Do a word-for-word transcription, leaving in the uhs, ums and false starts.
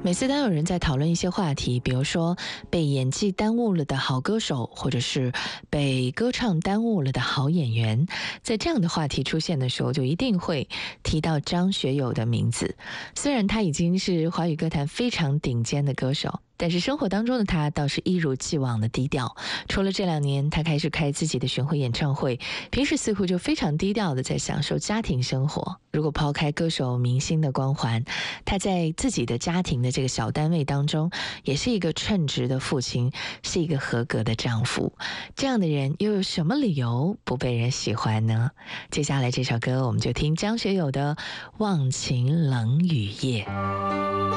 每次当有人在讨论一些话题，比如说被演技耽误了的好歌手，或者是被歌唱耽误了的好演员，在这样的话题出现的时候，就一定会提到张学友的名字。虽然他已经是华语歌坛非常顶尖的歌手，但是生活当中的他倒是一如既往的低调。除了这两年他开始开自己的巡回演唱会，平时似乎就非常低调的在享受家庭生活。如果抛开歌手明星的光环，他在自己的家庭的这个小单位当中，也是一个称职的父亲，是一个合格的丈夫。这样的人又有什么理由不被人喜欢呢？接下来这首歌我们就听张学友的《忘情冷雨夜》。